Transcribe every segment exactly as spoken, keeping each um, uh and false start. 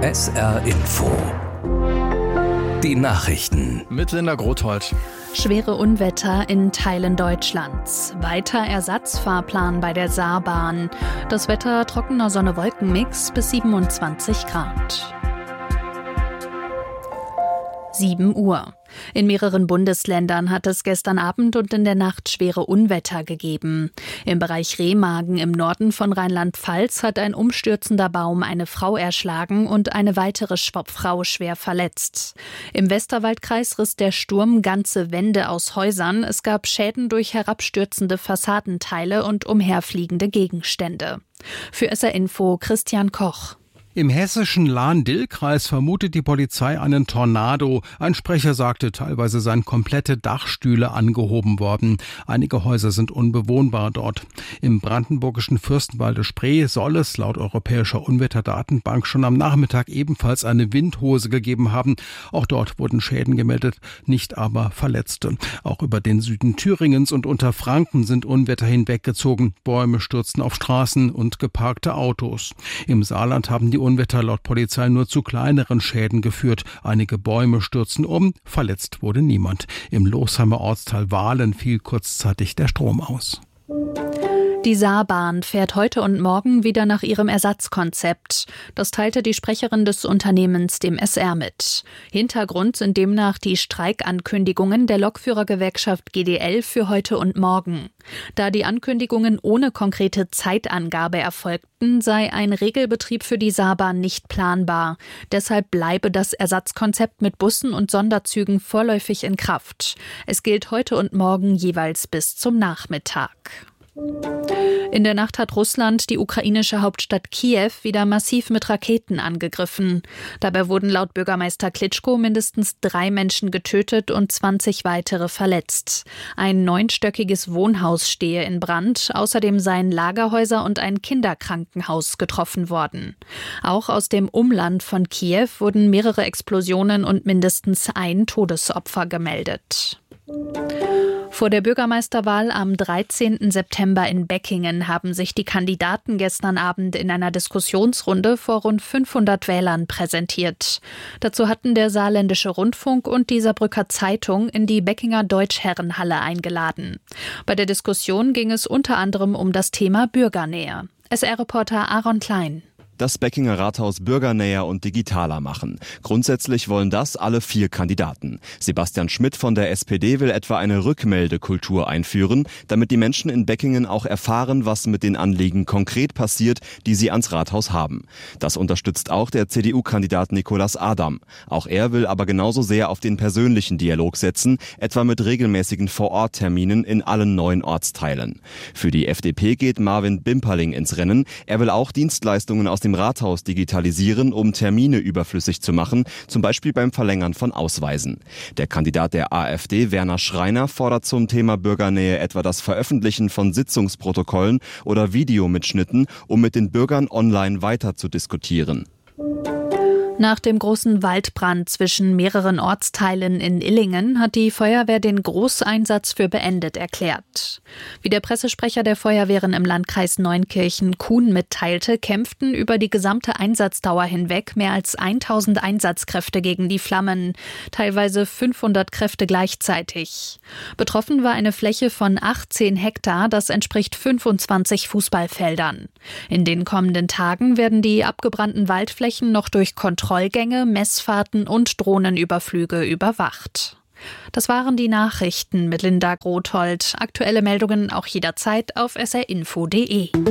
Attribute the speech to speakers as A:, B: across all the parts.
A: S R Info. Die Nachrichten.
B: Mit Linda Grothold.
C: Schwere Unwetter in Teilen Deutschlands. Weiter Ersatzfahrplan bei der Saarbahn. Das Wetter trockener Sonne-Wolken-Mix bis siebenundzwanzig Grad. sieben Uhr. In mehreren Bundesländern hat es gestern Abend und in der Nacht schwere Unwetter gegeben. Im Bereich Remagen im Norden von Rheinland-Pfalz hat ein umstürzender Baum eine Frau erschlagen und eine weitere Frau schwer verletzt. Im Westerwaldkreis riss der Sturm ganze Wände aus Häusern. Es gab Schäden durch herabstürzende Fassadenteile und umherfliegende Gegenstände. Für S R Info Christian Koch.
D: Im hessischen Lahn-Dill-Kreis vermutet die Polizei einen Tornado. Ein Sprecher sagte, teilweise seien komplette Dachstühle angehoben worden. Einige Häuser sind unbewohnbar dort. Im brandenburgischen Fürstenwalde-Spree soll es laut Europäischer Unwetterdatenbank schon am Nachmittag ebenfalls eine Windhose gegeben haben. Auch dort wurden Schäden gemeldet, nicht aber Verletzte. Auch über den Süden Thüringens und Unterfranken sind Unwetter hinweggezogen. Bäume stürzten auf Straßen und geparkte Autos. Im Saarland haben die Unwetter laut Polizei nur zu kleineren Schäden geführt. Einige Bäume stürzten um, verletzt wurde niemand. Im Losheimer Ortsteil Wahlen fiel kurzzeitig der Strom aus.
C: Die Saarbahn fährt heute und morgen wieder nach ihrem Ersatzkonzept. Das teilte die Sprecherin des Unternehmens dem S R mit. Hintergrund sind demnach die Streikankündigungen der Lokführergewerkschaft G D L für heute und morgen. Da die Ankündigungen ohne konkrete Zeitangabe erfolgten, sei ein Regelbetrieb für die Saarbahn nicht planbar. Deshalb bleibe das Ersatzkonzept mit Bussen und Sonderzügen vorläufig in Kraft. Es gilt heute und morgen jeweils bis zum Nachmittag. In der Nacht hat Russland die ukrainische Hauptstadt Kiew wieder massiv mit Raketen angegriffen. Dabei wurden laut Bürgermeister Klitschko mindestens drei Menschen getötet und zwanzig weitere verletzt. Ein neunstöckiges Wohnhaus stehe in Brand. Außerdem seien Lagerhäuser und ein Kinderkrankenhaus getroffen worden. Auch aus dem Umland von Kiew wurden mehrere Explosionen und mindestens ein Todesopfer gemeldet. Vor der Bürgermeisterwahl am dreizehnten September in Beckingen haben sich die Kandidaten gestern Abend in einer Diskussionsrunde vor rund fünfhundert Wählern präsentiert. Dazu hatten der Saarländische Rundfunk und die Saarbrücker Zeitung in die Beckinger Deutschherrenhalle eingeladen. Bei der Diskussion ging es unter anderem um das Thema Bürgernähe. S R-Reporter Aaron Klein.
E: Das Beckinger Rathaus bürgernäher und digitaler machen. Grundsätzlich wollen das alle vier Kandidaten. Sebastian Schmidt von der S P D will etwa eine Rückmeldekultur einführen, damit die Menschen in Beckingen auch erfahren, was mit den Anliegen konkret passiert, die sie ans Rathaus haben. Das unterstützt auch der C D U-Kandidat Nicolas Adam. Auch er will aber genauso sehr auf den persönlichen Dialog setzen, etwa mit regelmäßigen Vor-Ort-Terminen in allen neuen Ortsteilen. Für die F D P geht Marvin Bimperling ins Rennen. Er will auch Dienstleistungen aus dem Rathaus digitalisieren, um Termine überflüssig zu machen, zum Beispiel beim Verlängern von Ausweisen. Der Kandidat der AfD, Werner Schreiner, fordert zum Thema Bürgernähe etwa das Veröffentlichen von Sitzungsprotokollen oder Videomitschnitten, um mit den Bürgern online weiter zu diskutieren.
C: Nach dem großen Waldbrand zwischen mehreren Ortsteilen in Illingen hat die Feuerwehr den Großeinsatz für beendet erklärt. Wie der Pressesprecher der Feuerwehren im Landkreis Neunkirchen-Kuhn mitteilte, kämpften über die gesamte Einsatzdauer hinweg mehr als tausend Einsatzkräfte gegen die Flammen, teilweise fünfhundert Kräfte gleichzeitig. Betroffen war eine Fläche von achtzehn Hektar, das entspricht fünfundzwanzig Fußballfeldern. In den kommenden Tagen werden die abgebrannten Waldflächen noch durch Kontrolle Kontrollgänge, Messfahrten und Drohnenüberflüge überwacht. Das waren die Nachrichten mit Linda Grothold. Aktuelle Meldungen auch jederzeit auf s r info punkt d e.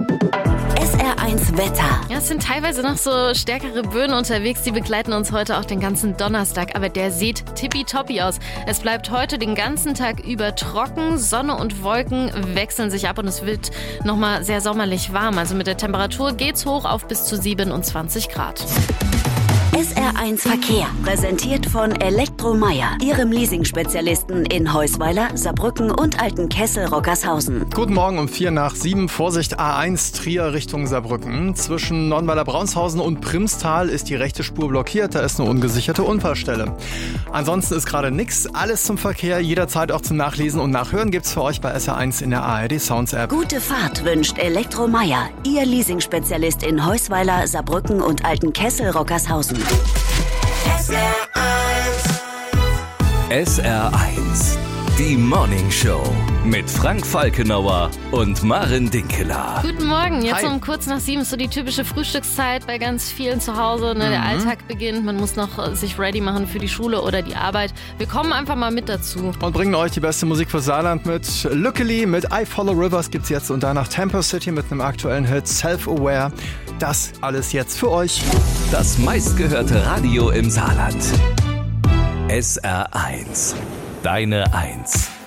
F: S R eins Wetter.
G: Ja, es sind teilweise noch so stärkere Böen unterwegs, die begleiten uns heute auch den ganzen Donnerstag, aber der sieht tippitoppi aus. Es bleibt heute den ganzen Tag über trocken, Sonne und Wolken wechseln sich ab und es wird nochmal sehr sommerlich warm. Also mit der Temperatur geht's hoch auf bis zu siebenundzwanzig Grad.
F: S R eins Verkehr, präsentiert von Elektromeier, Ihrem Leasing-Spezialisten in Heusweiler, Saarbrücken und Altenkessel-Rockershausen.
B: Guten Morgen um vier nach sieben. Vorsicht A eins Trier Richtung Saarbrücken. Zwischen Nonnweiler-Braunshausen und Primstal ist die rechte Spur blockiert. Da ist eine ungesicherte Unfallstelle. Ansonsten ist gerade nichts. Alles zum Verkehr, jederzeit auch zum Nachlesen und Nachhören gibt's für euch bei S R eins in der A R D Sounds App.
F: Gute Fahrt wünscht Elektromeier, Ihr Leasing-Spezialist in Heusweiler, Saarbrücken und Altenkessel-Rockershausen.
A: S R eins. S R eins. Die Morning Show mit Frank Falkenauer und Maren Dinkeler.
G: Guten Morgen, jetzt
B: Hi.
G: um kurz nach sieben ist so die typische Frühstückszeit bei ganz vielen zu Hause. Ne? Der
B: Mhm.
G: Alltag beginnt, man muss noch äh, sich ready machen für die Schule oder die Arbeit. Wir kommen einfach mal mit dazu.
B: Und bringen euch die beste Musik für Saarland mit. Luckily mit I Follow Rivers gibt's jetzt und danach Tempo City mit einem aktuellen Hit Self-Aware. Das alles jetzt für euch.
A: Das meistgehörte Radio im Saarland. S R eins. Deine Eins.